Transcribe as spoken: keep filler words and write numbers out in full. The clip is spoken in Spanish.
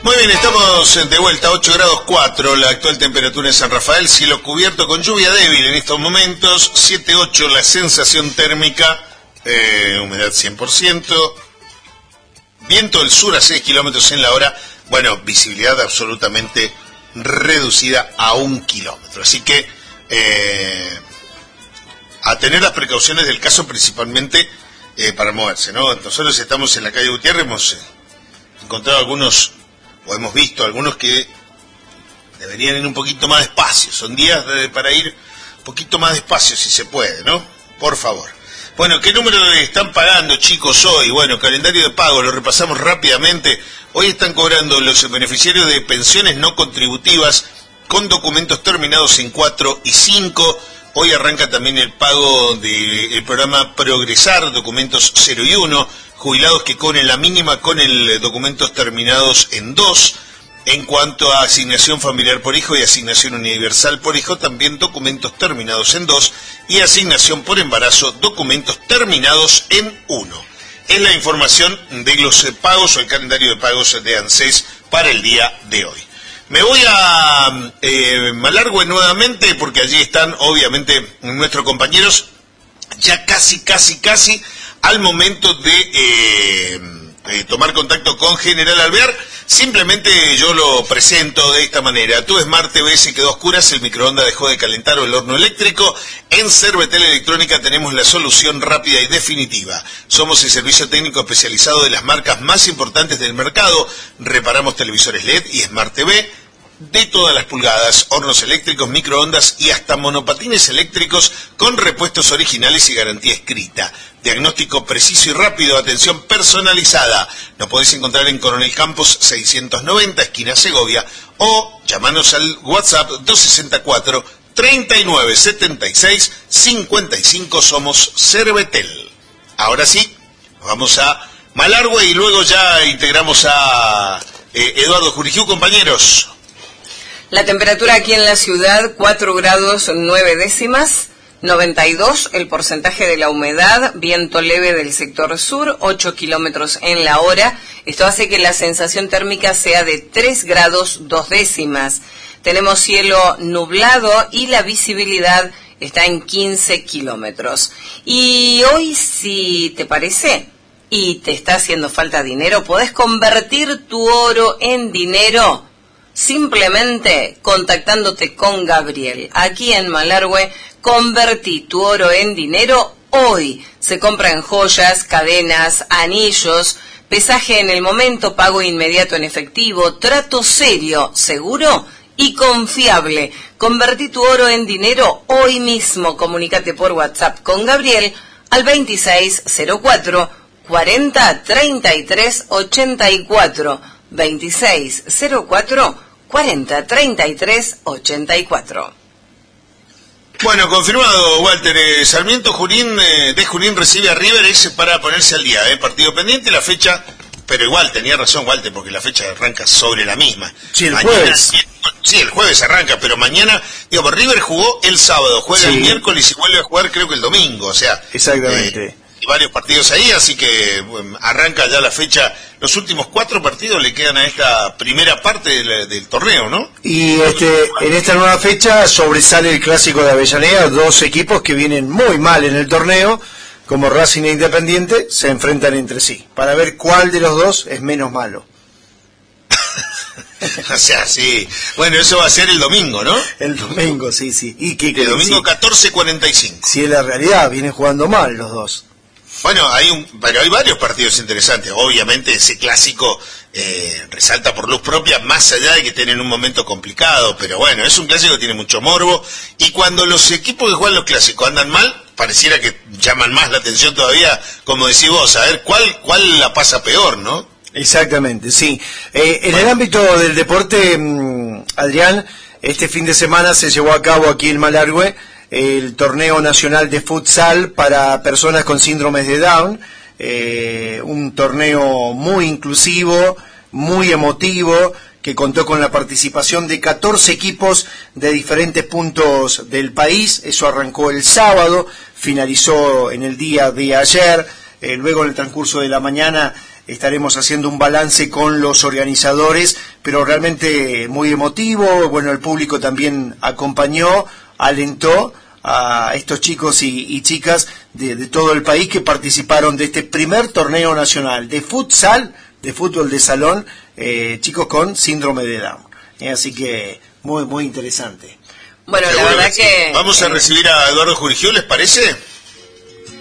Muy bien, estamos de vuelta, ocho grados cuatro, la actual temperatura en San Rafael, cielo cubierto con lluvia débil en estos momentos, siete ocho la sensación térmica, eh, humedad cien por ciento, viento del sur a seis kilómetros en la hora, bueno, visibilidad absolutamente reducida a un kilómetro, así que eh, a tener las precauciones del caso principalmente eh, para moverse, ¿no? Nosotros estamos en la calle Gutiérrez, hemos eh, encontrado algunos, o hemos visto algunos que deberían ir un poquito más despacio, son días de, para ir un poquito más despacio si se puede, ¿no? Por favor. Bueno, ¿qué número le están pagando, chicos, hoy? Bueno, calendario de pago, lo repasamos rápidamente. Hoy están cobrando los beneficiarios de pensiones no contributivas con documentos terminados en cuatro y cinco. Hoy arranca también el pago del programa Progresar, documentos cero y uno. Jubilados que cobren la mínima con el documentos terminados en dos. En cuanto a asignación familiar por hijo y asignación universal por hijo, también documentos terminados en dos. Y asignación por embarazo, documentos terminados en uno. Es la información de los pagos o el calendario de pagos de ANSES para el día de hoy. Me voy a eh, Malargüe nuevamente porque allí están obviamente nuestros compañeros ya casi, casi, casi al momento de eh, eh, tomar contacto con General Alvear. Simplemente yo lo presento de esta manera. Tu Smart T V se quedó a oscuras, el microondas dejó de calentar o el horno eléctrico. En Cervetel Electrónica tenemos la solución rápida y definitiva. Somos el servicio técnico especializado de las marcas más importantes del mercado. Reparamos televisores L E D y Smart T V de todas las pulgadas, hornos eléctricos, microondas y hasta monopatines eléctricos con repuestos originales y garantía escrita. Diagnóstico preciso y rápido, atención personalizada. Nos podés encontrar en Coronel Campos seiscientos noventa, esquina Segovia, o llamanos al WhatsApp dos sesenta y cuatro, treinta y nueve setenta y seis, cincuenta y cinco. Somos Cervetel. Ahora sí, vamos a Malargüe y luego ya integramos a eh, Eduardo Jurigiu, compañeros. La temperatura aquí en la ciudad, cuatro grados nueve décimas, noventa y dos el porcentaje de la humedad, viento leve del sector sur, ocho kilómetros en la hora. Esto hace que la sensación térmica sea de tres grados dos décimas. Tenemos cielo nublado y la visibilidad está en quince kilómetros. Y hoy, si te parece y te está haciendo falta dinero, podés convertir tu oro en dinero simplemente contactándote con Gabriel. Aquí en Malargüe, convertí tu oro en dinero hoy. Se compra en joyas, cadenas, anillos, pesaje en el momento, pago inmediato en efectivo, trato serio, seguro y confiable. Convertí tu oro en dinero hoy mismo. Comunícate por WhatsApp con Gabriel al veintiséis cero cuatro, cuarenta, treinta y tres, ochenta y cuatro. veintiséis cero cuatro, cuarenta, treinta y tres, ochenta y cuatro. Bueno, confirmado, Walter. Eh, Sarmiento Junín, eh, de Junín recibe a River ese para ponerse al día. Eh, partido pendiente, la fecha, pero igual tenía razón Walter, porque la fecha arranca sobre la misma. Sí, el mañana, jueves. Sí, el jueves arranca, pero mañana, digamos, River jugó el sábado, juega sí. el miércoles y vuelve a jugar creo que el domingo, o sea. Exactamente. Eh, y varios partidos ahí, así que bueno, arranca ya la fecha. Los últimos cuatro partidos le quedan a esta primera parte del, del torneo, ¿no? Y este, en esta nueva fecha sobresale el clásico de Avellaneda, dos equipos que vienen muy mal en el torneo, como Racing e Independiente, se enfrentan entre sí, para ver cuál de los dos es menos malo. O sea, sí. Bueno, eso va a ser el domingo, ¿no? El domingo, sí, sí. ¿Y qué, el domingo sí. catorce cuarenta y cinco. Sí, es la realidad, vienen jugando mal los dos. Bueno, hay un, pero hay varios partidos interesantes. Obviamente ese clásico eh, resalta por luz propia, más allá de que tienen un momento complicado. Pero bueno, es un clásico que tiene mucho morbo. Y cuando los equipos que juegan los clásicos andan mal, pareciera que llaman más la atención todavía, como decís vos, a ver cuál, cuál la pasa peor, ¿no? Exactamente, sí. Eh, en bueno. el ámbito del deporte, mmm, Adrián, este fin de semana se llevó a cabo aquí en Malargüe el torneo nacional de futsal para personas con síndromes de Down, eh, un torneo muy inclusivo, muy emotivo, que contó con la participación de catorce equipos de diferentes puntos del país. Eso arrancó el sábado, finalizó en el día de ayer, eh, luego en el transcurso de la mañana estaremos haciendo un balance con los organizadores, pero realmente muy emotivo. Bueno, el público también acompañó, alentó a estos chicos y, y chicas de, de todo el país que participaron de este primer torneo nacional de futsal, de fútbol de salón, eh, chicos con síndrome de Down. Eh, así que muy muy interesante. Bueno, la verdad que... Vamos a recibir a Eduardo Jurigió, ¿les parece?